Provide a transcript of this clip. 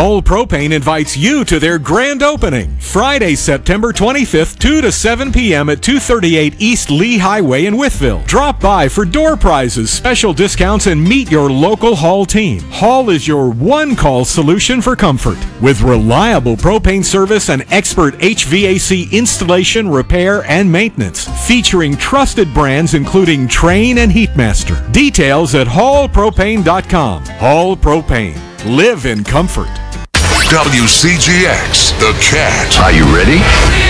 Hull Propane invites you to their grand opening, Friday, September 25th, 2 to 7 p.m. at 238 East Lee Highway in Wytheville. Drop by for door prizes, special discounts, and meet your local Hull team. Hull is your one-call solution for comfort. With reliable propane service and expert HVAC installation, repair, and maintenance. Featuring trusted brands including Trane and Heatmaster. Details at hullpropane.com. Hull Propane. Live in comfort. WCGX, The Cat. Are you ready?